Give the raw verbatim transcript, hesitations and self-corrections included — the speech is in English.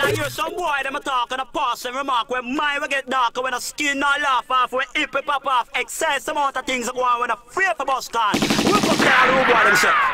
I hear some boy them a talk and a pass and remark when mine will get darker when a skin not laugh off when hip pop off. Excess amount of things that go on when a free for bus can. Look up there, who boy them say.